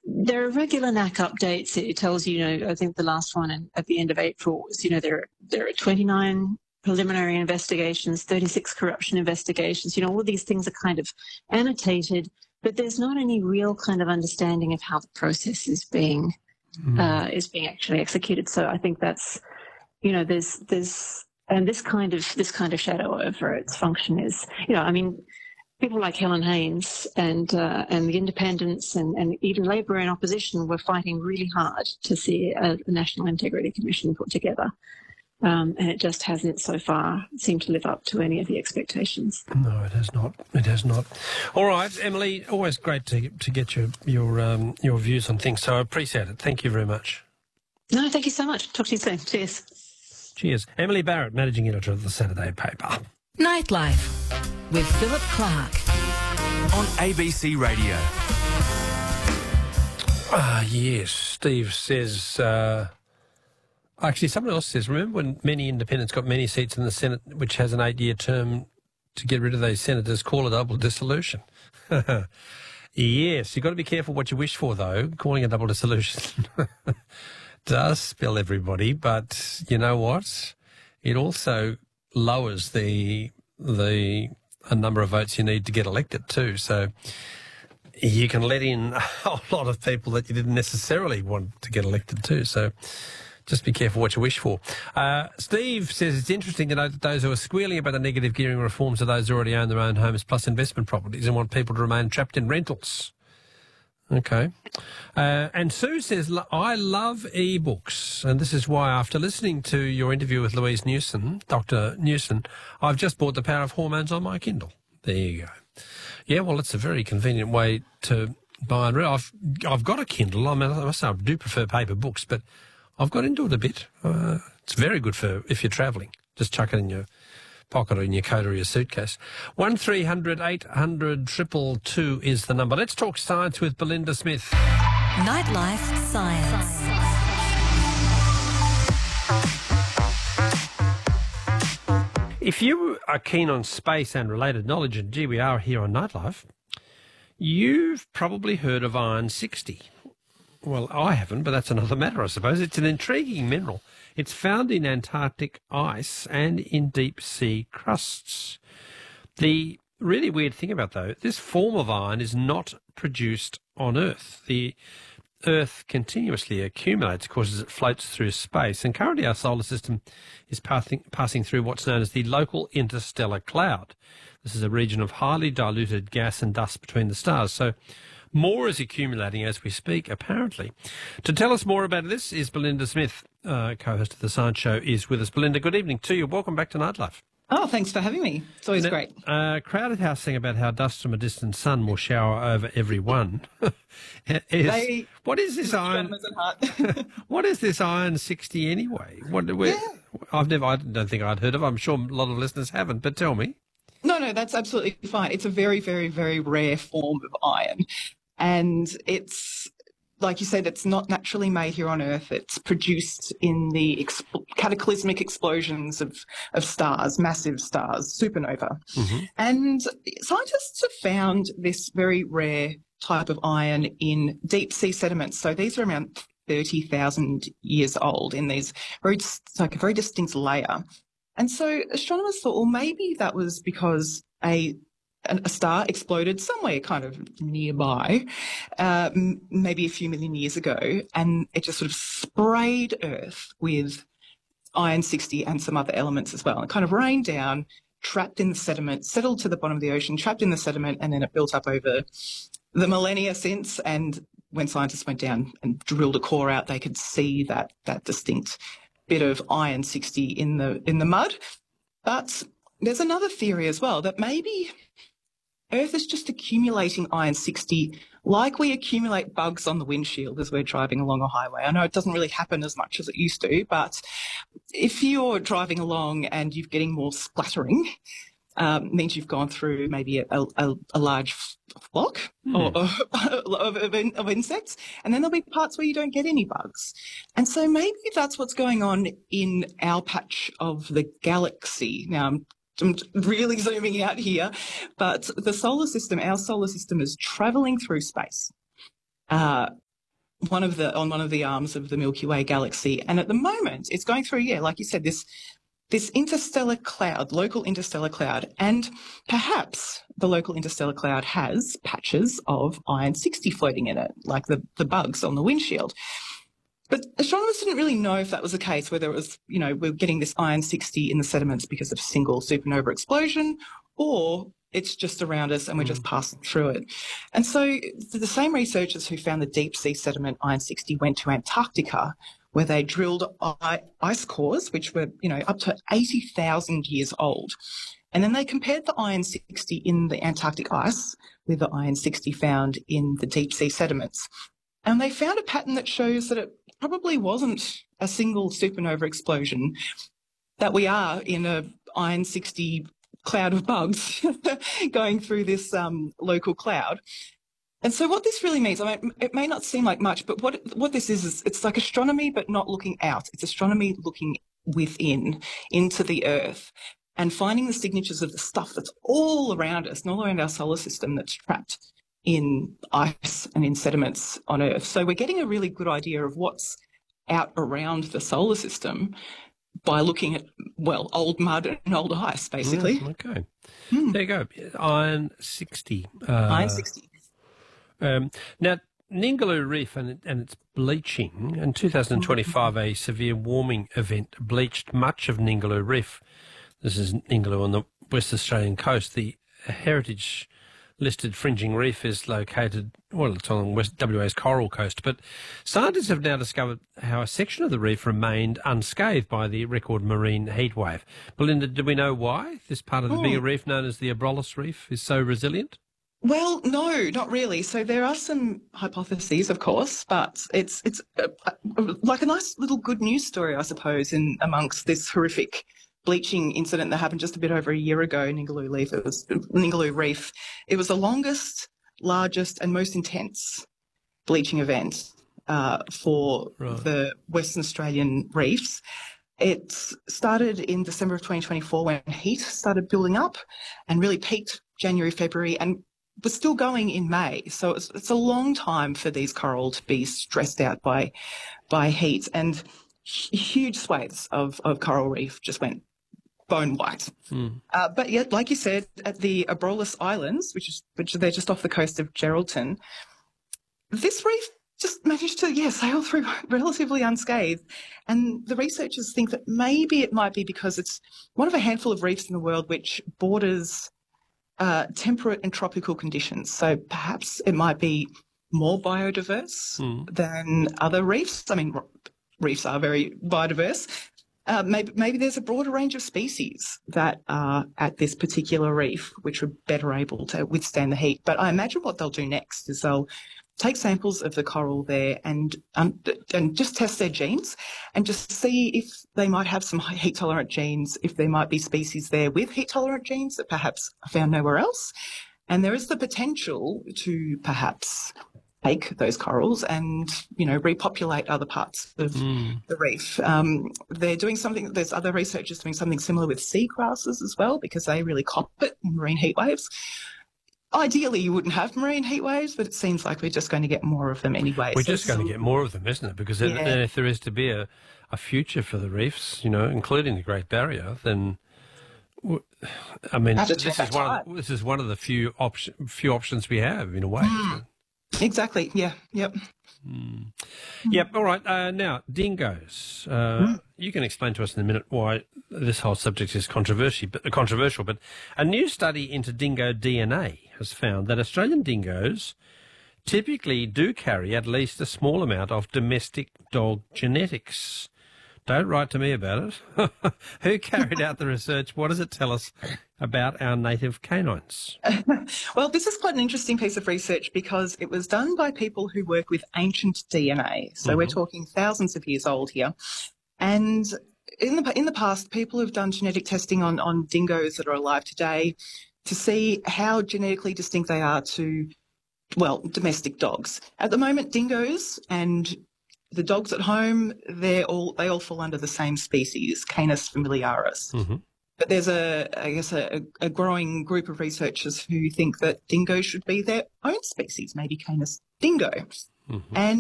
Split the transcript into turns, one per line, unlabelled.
There are regular NAC updates. It tells you, I think the last one at the end of April was, there are 29 preliminary investigations, 36 corruption investigations. All these things are kind of annotated, but there's not any real kind of understanding of how the process is being actually executed. So I think that's, there's and this kind of shadow over its function is, people like Helen Haynes and the independents and even Labor in opposition were fighting really hard to see a National Integrity Commission put together. And it just hasn't so far seemed to live up to any of the expectations.
No, it has not. It has not. All right, Emily, always great to get your views on things, so I appreciate it. Thank you very much.
No, thank you so much. Talk to you soon. Cheers.
Cheers. Emily Barrett, Managing Editor of the Saturday Paper.
Nightlife with Philip Clark
on ABC Radio.
Yes, Steve says... Actually, someone else says, remember when many independents got many seats in the Senate, which has an 8-year term to get rid of those senators, call a double dissolution? Yes, you've got to be careful what you wish for, though. Calling a double dissolution does spill everybody, but you know what? It also lowers a number of votes you need to get elected too. So you can let in a whole lot of people that you didn't necessarily want to get elected too. So just be careful what you wish for. Steve says it's interesting to note that those who are squealing about the negative gearing reforms are those who already own their own homes plus investment properties and want people to remain trapped in rentals. Okay. And Sue says, I love e-books, and this is why after listening to your interview with Louise Newson, Dr. Newson, I've just bought The Power of Hormones on my Kindle. There you go. Yeah, well, it's a very convenient way to buy and read. I've got a Kindle. I must say I do prefer paper books, but I've got into it a bit. It's very good for if you're travelling. Just chuck it in your pocket or in your coat or your suitcase. 1300 800 222 is the number. Let's talk science with Belinda Smith.
Nightlife Science.
If you are keen on space and related knowledge, and gee, we are here on Nightlife, you've probably heard of iron 60. Well, I haven't, but that's another matter, I suppose. It's an intriguing mineral. It's found in Antarctic ice and in deep-sea crusts. The really weird thing about, though, this form of iron is not produced on Earth. The Earth continuously accumulates, of course, as it floats through space, and currently our solar system is passing through what's known as the local interstellar cloud. This is a region of highly diluted gas and dust between the stars, so more is accumulating as we speak, apparently. To tell us more about this is Belinda Smith, co-host of The Science Show, is with us. Belinda, good evening to you. Welcome back to Nightlife.
Oh, thanks for having me. It's always great.
Crowded House saying about how dust from a distant sun will shower over everyone. What is this iron? What is this iron 60 anyway? I don't think I'd heard of it. I'm sure a lot of listeners haven't, but tell me.
No, that's absolutely fine. It's a very, very, very rare form of iron. And it's, like you said, it's not naturally made here on Earth. It's produced in the cataclysmic explosions of stars, massive stars, supernova. Mm-hmm. And scientists have found this very rare type of iron in deep sea sediments. So these are around 30,000 years old in these like a very distinct layer. And so astronomers thought, well, maybe that was because a star exploded somewhere kind of nearby, maybe a few million years ago, and it just sort of sprayed Earth with iron 60 and some other elements as well. And it kind of rained down, trapped in the sediment, settled to the bottom of the ocean, trapped in the sediment, and then it built up over the millennia since. And when scientists went down and drilled a core out, they could see that distinct bit of iron 60 in the mud. But there's another theory as well, that maybe Earth is just accumulating iron 60 like we accumulate bugs on the windshield as we're driving along a highway. I know it doesn't really happen as much as it used to, but if you're driving along and you're getting more splattering, means you've gone through maybe a large flock of insects, and then there'll be parts where you don't get any bugs. And so maybe that's what's going on in our patch of the galaxy. Now, I'm really zooming out here, but the solar system, our solar system, is travelling through space. one of the arms of the Milky Way galaxy. And at the moment, it's going through, like you said, this interstellar cloud, local interstellar cloud, and perhaps the local interstellar cloud has patches of iron-60 floating in it, like the bugs on the windshield. But astronomers didn't really know if that was the case, whether it was, we're getting this iron-60 in the sediments because of a single supernova explosion, or it's just around us and we're just passing through it. And so the same researchers who found the deep sea sediment iron-60 went to Antarctica, where they drilled ice cores, which were, up to 80,000 years old. And then they compared the iron-60 in the Antarctic ice with the iron-60 found in the deep sea sediments. And they found a pattern that shows that it probably wasn't a single supernova explosion, that we are in a iron-60 cloud of bugs going through this local cloud. And so what this really means, it may not seem like much, but what this is it's like astronomy, but not looking out. It's astronomy looking within, into the Earth, and finding the signatures of the stuff that's all around us and all around our solar system that's trapped in ice and in sediments on Earth. So we're getting a really good idea of what's out around the solar system by looking at, old mud and old ice, basically.
Okay. There you go. Iron-60.
Iron-60.
Now, Ningaloo Reef and its bleaching, in 2025, a severe warming event bleached much of Ningaloo Reef. This is Ningaloo on the West Australian coast. The heritage-listed fringing reef is located, it's on WA's Coral Coast, but scientists have now discovered how a section of the reef remained unscathed by the record marine heatwave. Belinda, do we know why this part of the bigger reef, known as the Abrolhos Reef, is so resilient?
Well, no, not really. So there are some hypotheses, of course, but it's like a nice little good news story, I suppose, in amongst this horrific bleaching incident that happened just a bit over a year ago in Ningaloo Reef. It was the longest, largest and most intense bleaching event for the Western Australian reefs. It started in December of 2024 when heat started building up and really peaked January, February, and was still going in May. So it's a long time for these coral to be stressed out by heat, and huge swathes of coral reef just went bone white. But yet, like you said, at the Abrolhos Islands, which they're just off the coast of Geraldton, this reef just managed to, sail through relatively unscathed. And the researchers think that maybe it might be because it's one of a handful of reefs in the world which borders temperate and tropical conditions. So perhaps it might be more biodiverse than other reefs. I mean, reefs are very biodiverse. Maybe there's a broader range of species that are at this particular reef which are better able to withstand the heat. But I imagine what they'll do next is they'll take samples of the coral there and just test their genes and just see if they might have some heat-tolerant genes, if there might be species there with heat-tolerant genes that perhaps are found nowhere else. And there is the potential to perhaps take those corals and, repopulate other parts of the reef. They're doing something, there's other researchers doing something similar with sea grasses as well, because they really cop it in marine heat waves. Ideally, you wouldn't have marine heat waves, but it seems like we're just going to get more of them anyway.
We're just going to get more of them, isn't it? Because if there is to be a future for the reefs, including the Great Barrier, then, I mean, this is one of the few options we have, in a way. Isn't it?
Exactly. Yeah. Yep.
Yep. All right. Now, dingoes. You can explain to us in a minute why this whole subject is controversial. But a new study into dingo DNA has found that Australian dingoes typically do carry at least a small amount of domestic dog genetics. Don't write to me about it. Who carried out the research? What does it tell us about our native canines?
Well, this is quite an interesting piece of research because it was done by people who work with ancient DNA. So we're talking thousands of years old here. And in the past, people have done genetic testing on dingoes that are alive today to see how genetically distinct they are to, domestic dogs. At the moment, dingoes and the dogs at home, they all fall under the same species, Canis familiaris. But there's a growing group of researchers who think that dingoes should be their own species, maybe Canis dingo. And